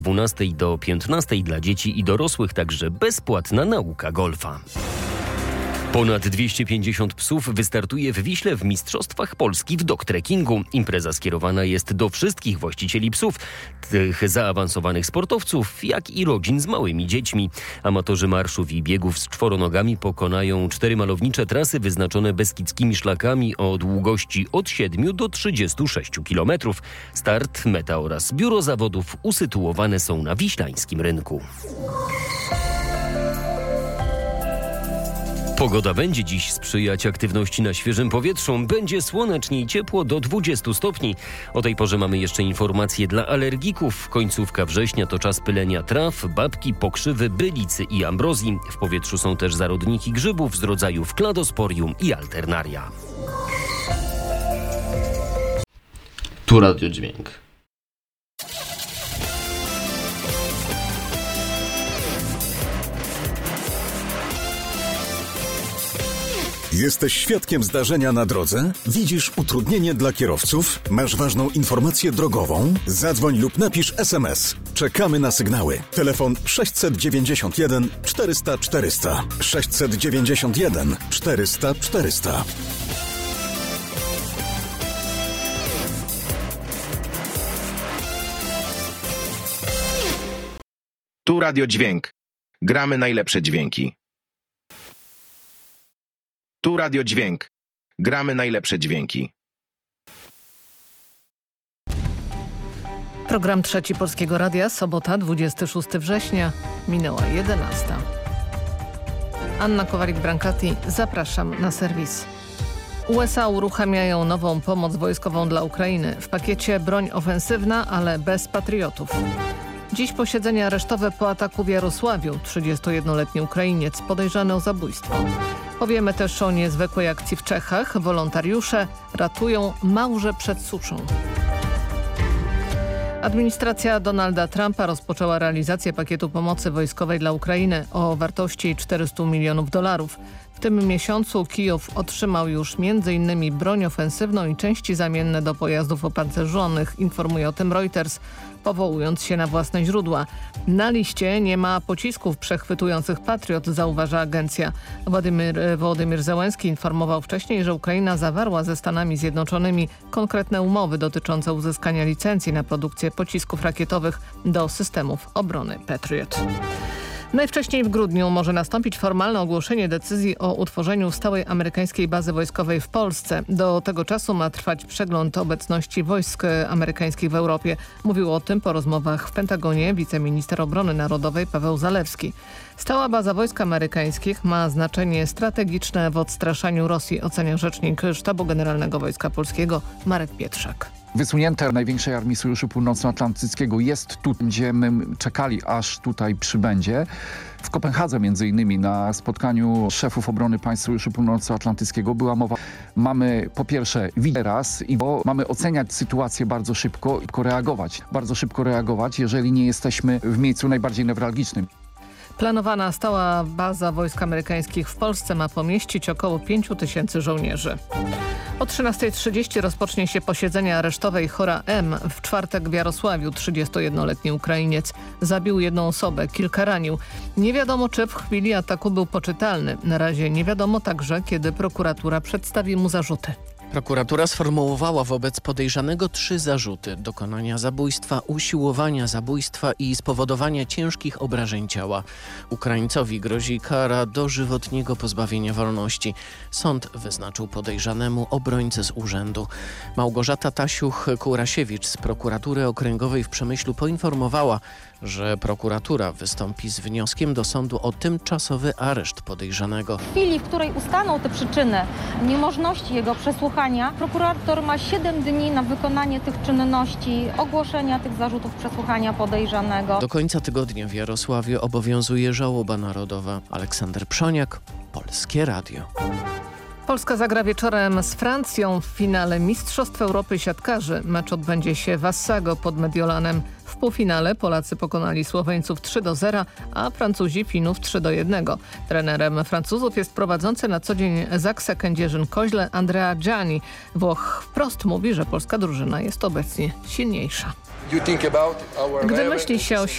12 do 15 dla dzieci i dorosłych także bezpłatna nauka golfa. Ponad 250 psów wystartuje w Wiśle w Mistrzostwach Polski w dogtrekkingu. Impreza skierowana jest do wszystkich właścicieli psów, tych zaawansowanych sportowców, jak i rodzin z małymi dziećmi. Amatorzy marszów i biegów z czworonogami pokonają 4 malownicze trasy wyznaczone beskidzkimi szlakami o długości od 7 do 36 km. Start, meta oraz biuro zawodów usytuowane są na wiślańskim rynku. Pogoda będzie dziś sprzyjać aktywności na świeżym powietrzu. Będzie słonecznie i ciepło do 20 stopni. O tej porze mamy jeszcze informacje dla alergików. Końcówka września to czas pylenia traw, babki, pokrzywy, bylicy i ambrozji. W powietrzu są też zarodniki grzybów z rodzajów kladosporium i alternaria. Tu Radio Dźwięk. Jesteś świadkiem zdarzenia na drodze? Widzisz utrudnienie dla kierowców? Masz ważną informację drogową? Zadzwoń lub napisz SMS. Czekamy na sygnały. Telefon 691 400 400. 691 400 400. Tu Radio Dźwięk. Gramy najlepsze dźwięki. Tu Radio Dźwięk. Gramy najlepsze dźwięki. Program Trzeci Polskiego Radia, sobota, 26 września, minęła 11. Anna Kowalik-Brancati, zapraszam na serwis. USA uruchamiają nową pomoc wojskową dla Ukrainy. W pakiecie broń ofensywna, ale bez patriotów. Dziś posiedzenie aresztowe po ataku w Jarosławiu. 31-letni Ukrainiec podejrzany o zabójstwo. Powiemy też o niezwykłej akcji w Czechach. Wolontariusze ratują małże przed suszą. Administracja Donalda Trumpa rozpoczęła realizację pakietu pomocy wojskowej dla Ukrainy o wartości $400 milionów. W tym miesiącu Kijów otrzymał już m.in. broń ofensywną i części zamienne do pojazdów opancerzonych, informuje o tym Reuters, powołując się na własne źródła. Na liście nie ma pocisków przechwytujących Patriot, zauważa agencja. Wołodymyr Zełenski informował wcześniej, że Ukraina zawarła ze Stanami Zjednoczonymi konkretne umowy dotyczące uzyskania licencji na produkcję pocisków rakietowych do systemów obrony Patriot. Najwcześniej w grudniu może nastąpić formalne ogłoszenie decyzji o utworzeniu stałej amerykańskiej bazy wojskowej w Polsce. Do tego czasu ma trwać przegląd obecności wojsk amerykańskich w Europie. Mówił o tym po rozmowach w Pentagonie wiceminister obrony narodowej Paweł Zalewski. Stała baza wojsk amerykańskich ma znaczenie strategiczne w odstraszaniu Rosji, ocenia rzecznik Sztabu Generalnego Wojska Polskiego Marek Pietrzak. Wysunięte największej armii Sojuszu Północnoatlantyckiego jest tu, będziemy czekali, aż tutaj przybędzie. W Kopenhadze między innymi na spotkaniu szefów obrony państw Sojuszu Północnoatlantyckiego była mowa. Mamy po pierwsze raz i mamy oceniać sytuację bardzo szybko reagować, jeżeli nie jesteśmy w miejscu najbardziej newralgicznym. Planowana stała baza wojsk amerykańskich w Polsce ma pomieścić około 5 000 żołnierzy. O 13:30 rozpocznie się posiedzenie aresztowe Chora M. W czwartek w Jarosławiu 31-letni Ukrainiec zabił jedną osobę, kilka ranił. Nie wiadomo, czy w chwili ataku był poczytalny. Na razie nie wiadomo także, kiedy prokuratura przedstawi mu zarzuty. Prokuratura sformułowała wobec podejrzanego 3 zarzuty: dokonania zabójstwa, usiłowania zabójstwa i spowodowania ciężkich obrażeń ciała. Ukraińcowi grozi kara dożywotniego pozbawienia wolności. Sąd wyznaczył podejrzanemu obrońcę z urzędu. Małgorzata Tasiuch-Kurasiewicz z prokuratury okręgowej w Przemyślu poinformowała, że prokuratura wystąpi z wnioskiem do sądu o tymczasowy areszt podejrzanego. W chwili, w której ustaną te przyczyny niemożności jego przesłuchania, prokurator ma 7 dni na wykonanie tych czynności, ogłoszenia tych zarzutów, przesłuchania podejrzanego. Do końca tygodnia w Jarosławiu obowiązuje żałoba narodowa. Aleksander Przoniak, Polskie Radio. Polska zagra wieczorem z Francją w finale Mistrzostw Europy Siatkarzy. Mecz odbędzie się w Assago pod Mediolanem. W półfinale Polacy pokonali Słoweńców 3-0, a Francuzi Finów 3-1. Trenerem Francuzów jest prowadzący na co dzień Zaksa Kędzierzyn-Koźle Andrea Gianni. Włoch wprost mówi, że polska drużyna jest obecnie silniejsza. Gdy myśli się o